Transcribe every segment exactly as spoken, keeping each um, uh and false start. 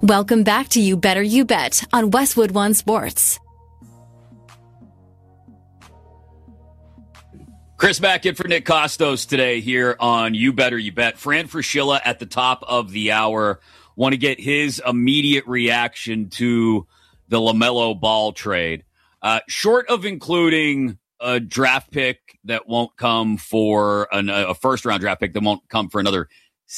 Welcome back to You Better You Bet on Westwood One Sports. Chris back in for Nick Costos today here on You Better You Bet. Fran Fraschilla at the top of the hour. Want to get his immediate reaction to the LaMelo Ball trade. Uh, short of including a draft pick that won't come for an, a first-round draft pick that won't come for another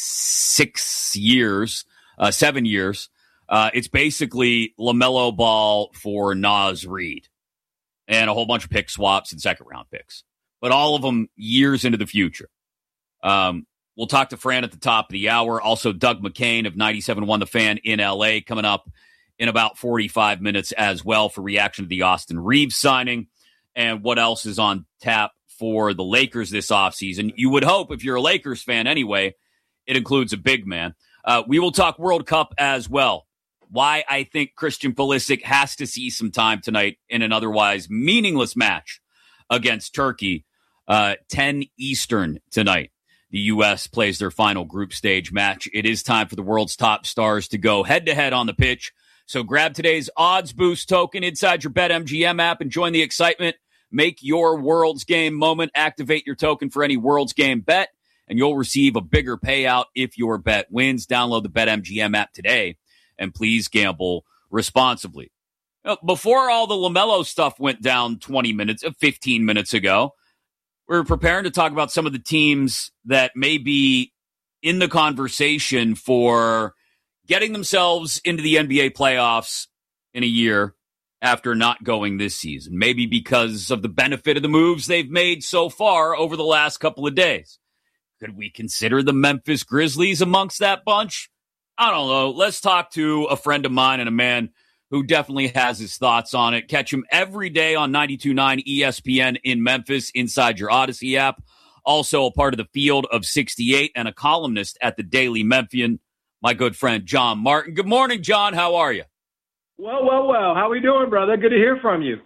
six years, uh, seven years, uh, it's basically LaMelo Ball for Naz Reid and a whole bunch of pick swaps and second-round picks, but all of them years into the future. Um, we'll talk to Fran at the top of the hour. Also, Doug McCain of ninety-seven point one The Fan in L A coming up in about forty-five minutes as well for reaction to the Austin Reeves signing and what else is on tap for the Lakers this offseason. You would hope, if you're a Lakers fan anyway, it includes a big man. Uh, we will talk World Cup as well. Why I think Christian Pulisic has to see some time tonight in an otherwise meaningless match against Turkey. Uh, ten Eastern tonight. The U S plays their final group stage match. It is time for the world's top stars to go head-to-head on the pitch. So grab today's Odds Boost token inside your BetMGM app and join the excitement. Make your World's Game moment. Activate your token for any World's Game bet, and you'll receive a bigger payout if your bet wins. Download the BetMGM app today, and please gamble responsibly. Now, before all the LaMelo stuff went down twenty minutes, fifteen minutes ago, we were preparing to talk about some of the teams that may be in the conversation for getting themselves into the N B A playoffs in a year after not going this season, maybe because of the benefit of the moves they've made so far over the last couple of days. Could we consider the Memphis Grizzlies amongst that bunch? I don't know. Let's talk to a friend of mine and a man who definitely has his thoughts on it. Catch him every day on ninety-two point nine E S P N in Memphis inside your Odyssey app. Also a part of the Field of sixty-eight and a columnist at the Daily Memphian, my good friend John Martin. Good morning, John. How are you? Well, well, well. How we doing, brother? Good to hear from you.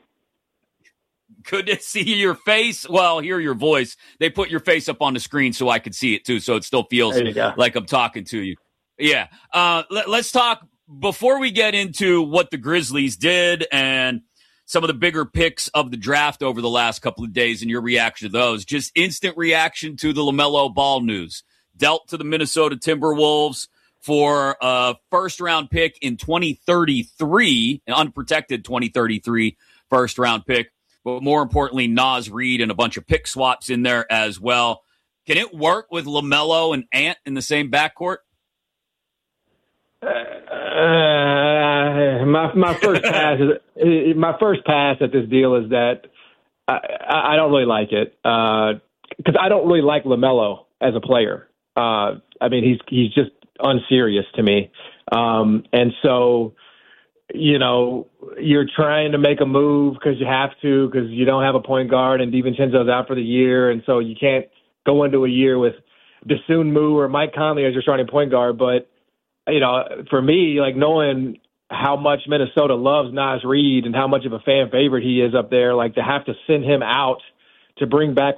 Good to see your face. Well, hear your voice. They put your face up on the screen so I could see it, too, so it still feels like I'm talking to you. Yeah. Uh, let, let's talk, before we get into what the Grizzlies did and some of the bigger picks of the draft over the last couple of days and your reaction to those, just instant reaction to the LaMelo Ball news. Dealt to the Minnesota Timberwolves for a first-round pick in twenty thirty-three, an unprotected twenty thirty-three first-round pick, but more importantly, Naz Reid and a bunch of pick swaps in there as well. Can it work with LaMelo and Ant in the same backcourt? Uh, my my first pass is, my first pass at this deal is that I, I don't really like it because uh, I don't really like LaMelo as a player. Uh, I mean, he's he's just unserious to me, um, and so you know you're trying to make a move because you have to because you don't have a point guard and DiVincenzo's out for the year, and so you can't go into a year with Dosunmu or Mike Conley as your starting point guard, but you know, for me, like knowing how much Minnesota loves Naz Reid and how much of a fan favorite he is up there, like to have to send him out to bring back